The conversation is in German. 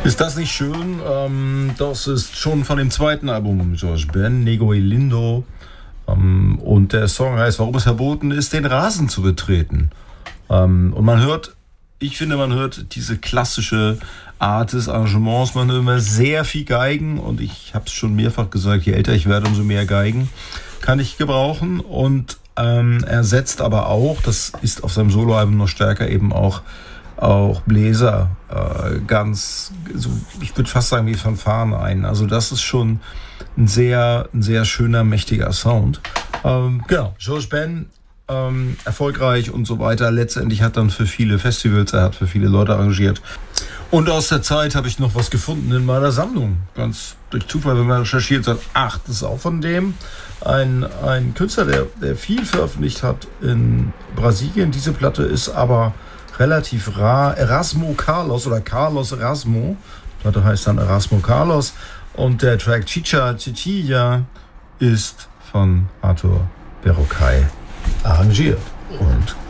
Ist das nicht schön? Das ist schon von dem zweiten Album George Ben, Nego e Lindo. Und der Song heißt, warum es verboten ist, den Rasen zu betreten. Und man hört, ich finde, man hört diese klassische Art des Arrangements. Man hört immer sehr viel Geigen. Und ich habe es schon mehrfach gesagt, je älter ich werde, umso mehr Geigen kann ich gebrauchen. Und er setzt aber auch, das ist auf seinem Soloalbum noch stärker, eben auch Bläser ganz, so, ich würde fast sagen wie Fanfaren ein. Also das ist schon ein sehr schöner, mächtiger Sound. Genau, George Ben, erfolgreich und so weiter. Letztendlich hat dann für viele Festivals, er hat für viele Leute arrangiert. Und aus der Zeit habe ich noch was gefunden in meiner Sammlung. Ganz durch Zufall, wenn man recherchiert, sagt, ach, das ist auch von dem. Ein Künstler, der viel veröffentlicht hat in Brasilien. Diese Platte ist aber relativ rar. Erasmo Carlos oder Carlos Erasmo. Die Platte heißt dann Erasmo Carlos. Und der Track Chicha Chichilla ist von Arthur Verocai arrangiert. Und